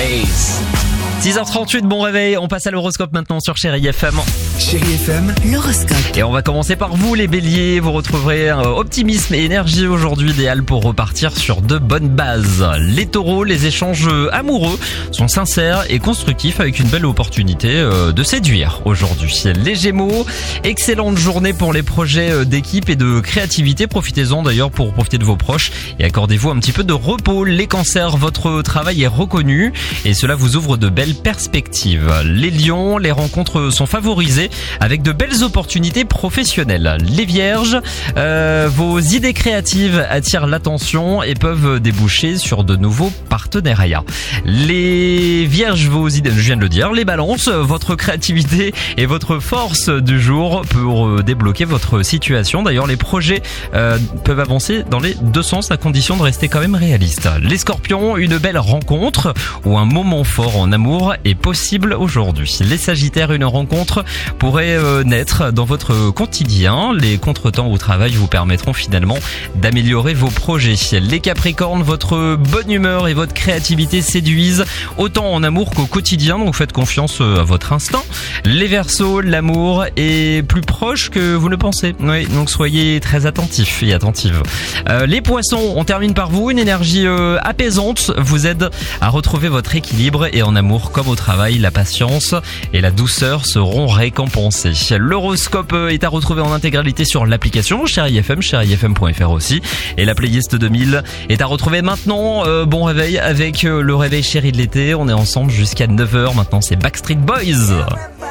Days. 6h38, bon réveil, on passe à l'horoscope maintenant sur Chérie FM. Chérie FM, l'horoscope. Et on va commencer par vous les béliers, vous retrouverez optimisme et énergie aujourd'hui idéal pour repartir sur de bonnes bases. Les taureaux, les échanges amoureux sont sincères et constructifs avec une belle opportunité de séduire aujourd'hui. Les gémeaux, excellente journée pour les projets d'équipe et de créativité, profitez-en d'ailleurs pour profiter de vos proches et accordez-vous un petit peu de repos. Les cancers, votre travail est reconnu et cela vous ouvre de belles perspectives. Les lions, les rencontres sont favorisées avec de belles opportunités professionnelles. Les vierges, vos idées créatives attirent l'attention et peuvent déboucher sur de nouveaux partenariats. Les vierges, vos idées, je viens de le dire. Les balances, votre créativité et votre force du jour pour débloquer votre situation. D'ailleurs, les projets peuvent avancer dans les deux sens à condition de rester quand même réaliste. Les scorpions, une belle rencontre ou un moment fort en amour est possible aujourd'hui. Les sagittaires, une rencontre pourrait naître dans votre quotidien. Les contretemps au travail vous permettront finalement d'améliorer vos projets. Les capricornes, votre bonne humeur et votre créativité séduisent autant en amour qu'au quotidien, donc faites confiance à votre instinct. Les verseaux, l'amour est plus proche que vous ne pensez. Oui, donc soyez très attentifs et attentives. Les poissons, on termine par vous. Une énergie apaisante vous aide à retrouver votre équilibre et en amour comme au travail, la patience et la douceur seront récompensées. L'horoscope est à retrouver en intégralité sur l'application Chérie FM, chérifm.fr aussi. Et la playlist 2000 est à retrouver maintenant. Bon réveil avec le réveil chéri de l'été. On est ensemble jusqu'à 9h. Maintenant, c'est Backstreet Boys.